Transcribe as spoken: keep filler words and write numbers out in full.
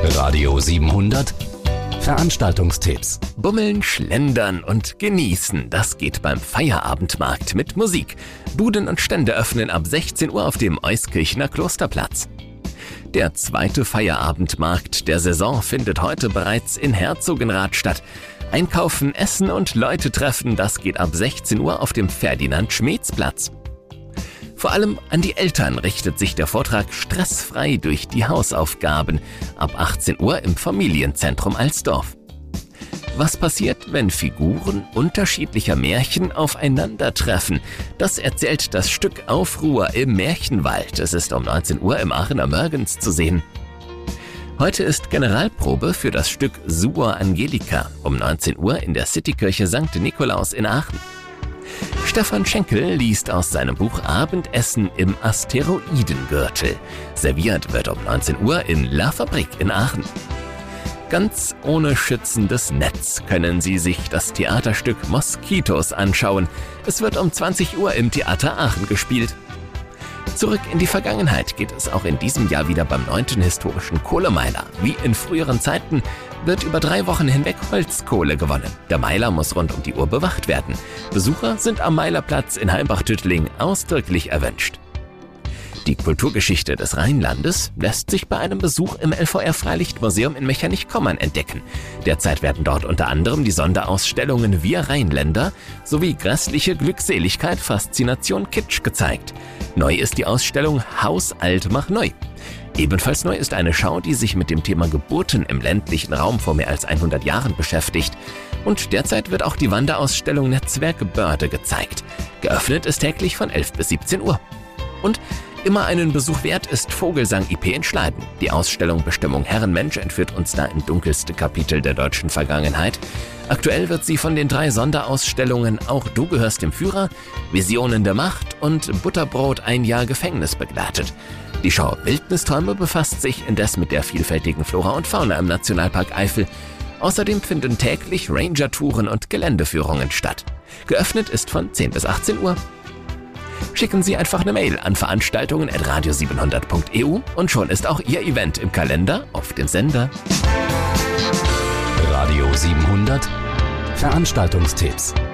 Radio siebenhundert Veranstaltungstipps. Bummeln, schlendern und genießen, das geht beim Feierabendmarkt mit Musik. Buden und Stände öffnen ab sechzehn Uhr auf dem Euskirchener Klosterplatz. Der zweite Feierabendmarkt der Saison findet heute bereits in Herzogenrath statt. Einkaufen, Essen und Leute treffen, das geht ab sechzehn Uhr auf dem Ferdinand-Schmeetz-Platz. Vor allem an die Eltern richtet sich der Vortrag Stressfrei durch die Hausaufgaben ab achtzehn Uhr im Familienzentrum Alsdorf. Was passiert, wenn Figuren unterschiedlicher Märchen aufeinandertreffen? Das erzählt das Stück Aufruhr im Märchenwald. Es ist um neunzehn Uhr im Aachener Mörgens zu sehen. Heute ist Generalprobe für das Stück Suor Angelica um neunzehn Uhr in der Citykirche Sankt Nikolaus in Aachen. Stefan Schenkel liest aus seinem Buch Abendessen im Asteroidengürtel. Serviert wird um neunzehn Uhr in La Fabrik in Aachen. Ganz ohne schützendes Netz können Sie sich das Theaterstück Moskitos anschauen. Es wird um zwanzig Uhr im Theater Aachen gespielt. Zurück in die Vergangenheit geht es auch in diesem Jahr wieder beim neunten historischen Kohlemeiler. Wie in früheren Zeiten wird über drei Wochen hinweg Holzkohle gewonnen. Der Meiler muss rund um die Uhr bewacht werden. Besucher sind am Meilerplatz in Heimbach-Tüttling ausdrücklich erwünscht. Die Kulturgeschichte des Rheinlandes lässt sich bei einem Besuch im L V R-Freilichtmuseum in Mechernich-Kommern entdecken. Derzeit werden dort unter anderem die Sonderausstellungen Wir Rheinländer sowie Grässliche Glückseligkeit, Faszination Kitsch gezeigt. Neu ist die Ausstellung Haus alt mach neu. Ebenfalls neu ist eine Schau, die sich mit dem Thema Geburten im ländlichen Raum vor mehr als hundert Jahren beschäftigt. Und derzeit wird auch die Wanderausstellung Netzwerke Börde gezeigt. Geöffnet ist täglich von elf bis siebzehn Uhr. Und immer einen Besuch wert ist Vogelsang I P in Schleiden. Die Ausstellung Bestimmung Herrenmensch entführt uns da in dunkelste Kapitel der deutschen Vergangenheit. Aktuell wird sie von den drei Sonderausstellungen Auch du gehörst dem Führer, Visionen der Macht und Butterbrot ein Jahr Gefängnis begleitet. Die Schau Wildnisträume befasst sich indes mit der vielfältigen Flora und Fauna im Nationalpark Eifel. Außerdem finden täglich Ranger-Touren und Geländeführungen statt. Geöffnet ist von zehn bis achtzehn Uhr. Schicken Sie einfach eine Mail an veranstaltungen at radio siebenhundert punkt e u und schon ist auch Ihr Event im Kalender auf dem Sender. Radio siebenhundert Veranstaltungstipps.